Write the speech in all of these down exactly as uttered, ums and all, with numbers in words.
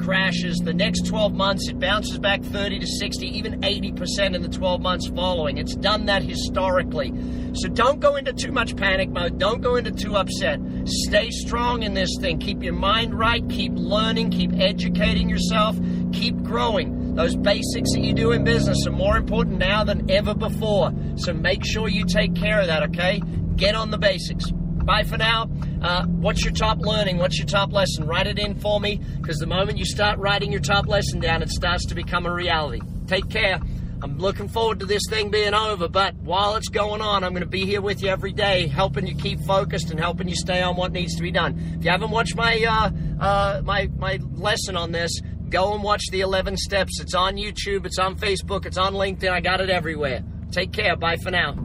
crashes. The next twelve months, it bounces back thirty to sixty, even eighty percent in the twelve months following. It's done that historically. So don't go into too much panic mode. Don't go into too upset. Stay strong in this thing. Keep your mind right. Keep learning. Keep educating yourself. Keep growing. Those basics that you do in business are more important now than ever before. So make sure you take care of that, okay? Get on the basics. Bye for now. Uh, what's your top learning? What's your top lesson? Write it in for me, because the moment you start writing your top lesson down, it starts to become a reality. Take care. I'm looking forward to this thing being over, but while it's going on, I'm going to be here with you every day, helping you keep focused and helping you stay on what needs to be done. If you haven't watched my uh, uh, my my lesson on this, go and watch the eleven steps. It's on YouTube, it's on Facebook, it's on LinkedIn. I got it everywhere. Take care. Bye for now.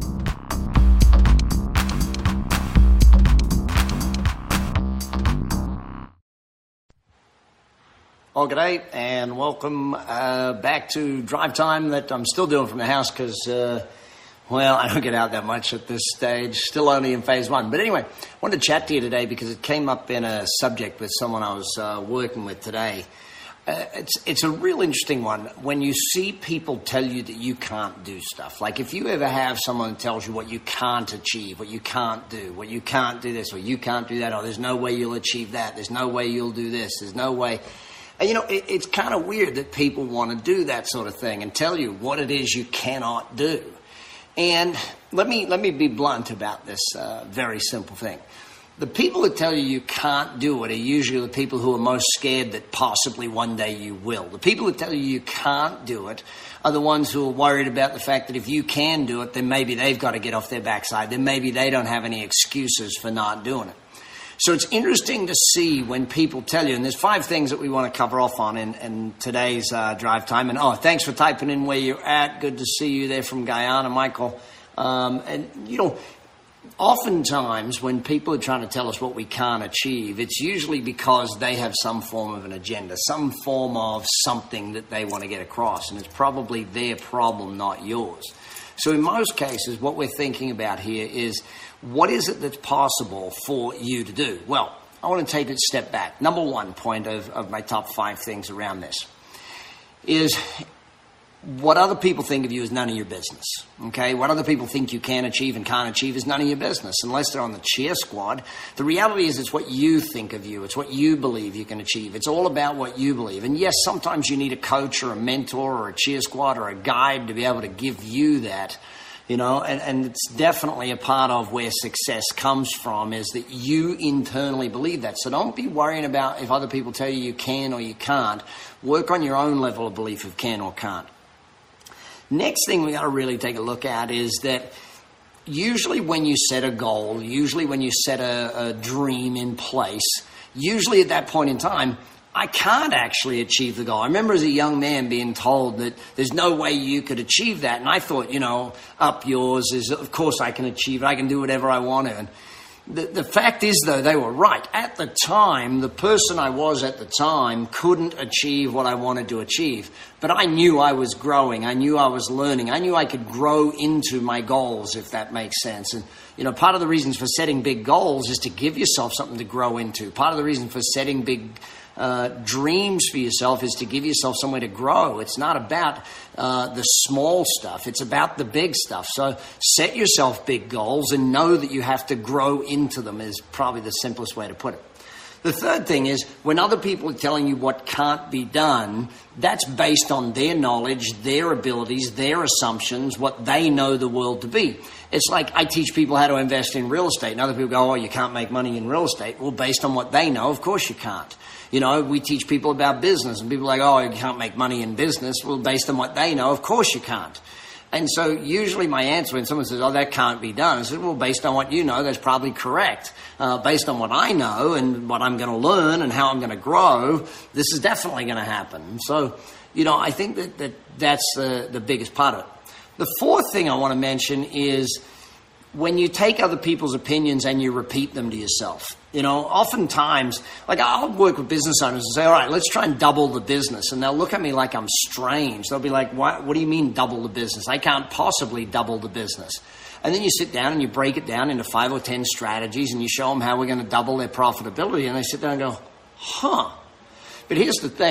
Well, g'day and welcome uh, back to Drive Time that I'm still doing from the house because, uh, well, I don't get out that much at this stage, still only in phase one. But anyway, I wanted to chat to you today because it came up in a subject with someone I was uh, working with today. Uh, it's it's a real interesting one when you see people tell you that you can't do stuff. Like if you ever have someone that tells you what you can't achieve, what you can't do, what you can't do this, or you can't do that, or there's no way you'll achieve that, there's no way you'll do this, there's no way... And, you know, it, it's kind of weird that people want to do that sort of thing and tell you what it is you cannot do. And let me let me be blunt about this uh, very simple thing. The people that tell you you can't do it are usually the people who are most scared that possibly one day you will. The people that tell you you can't do it are the ones who are worried about the fact that if you can do it, then maybe they've got to get off their backside. Then maybe they don't have any excuses for not doing it. So it's interesting to see when people tell you, and there's five things that we want to cover off on in, in today's uh, Drive Time. And, oh, thanks for typing in where you're at. Good to see you there from Guyana, Michael. Um, and, you know, oftentimes when people are trying to tell us what we can't achieve, it's usually because they have some form of an agenda, some form of something that they want to get across. And it's probably their problem, not yours. So in most cases, what we're thinking about here is, what is it that's possible for you to do? Well, I want to take a step back. Number one point of, of my top five things around this is what other people think of you is none of your business, okay? What other people think you can achieve and can't achieve is none of your business. Unless they're on the cheer squad, the reality is it's what you think of you. It's what you believe you can achieve. It's all about what you believe. And yes, sometimes you need a coach or a mentor or a cheer squad or a guide to be able to give you that. You know, and, and it's definitely a part of where success comes from is that you internally believe that. So don't be worrying about if other people tell you you can or you can't. Work on your own level of belief of can or can't. Next thing we got to really take a look at is that usually when you set a goal, usually when you set a, a dream in place, usually at that point in time, I can't actually achieve the goal. I remember as a young man being told that there's no way you could achieve that. And I thought, you know, up yours is, of course I can achieve it. I can do whatever I want to. And the, the fact is, though, they were right. At the time, the person I was at the time couldn't achieve what I wanted to achieve. But I knew I was growing. I knew I was learning. I knew I could grow into my goals, if that makes sense. And, you know, part of the reasons for setting big goals is to give yourself something to grow into. Part of the reason for setting big Uh, dreams for yourself is to give yourself somewhere to grow. It's not about uh, the small stuff. It's about the big stuff. So set yourself big goals and know that you have to grow into them is probably the simplest way to put it. The third thing is when other people are telling you what can't be done, that's based on their knowledge, their abilities, their assumptions, what they know the world to be. It's like I teach people how to invest in real estate, and other people go, oh, you can't make money in real estate. Well, based on what they know, of course you can't. You know, we teach people about business, and people are like, oh, you can't make money in business. Well, based on what they know, of course you can't. And so usually my answer when someone says, oh, that can't be done, I say, well, based on what you know, that's probably correct. Uh, based on what I know and what I'm going to learn and how I'm going to grow, this is definitely going to happen. So, you know, I think that, that that's the, the biggest part of it. The fourth thing I want to mention is when you take other people's opinions and you repeat them to yourself. You know, oftentimes, like I'll work with business owners and say, all right, let's try and double the business. And they'll look at me like I'm strange. They'll be like, what, what do you mean double the business? I can't possibly double the business. And then you sit down and you break it down into five or ten strategies and you show them how we're going to double their profitability. And they sit there and go, huh. But here's the thing.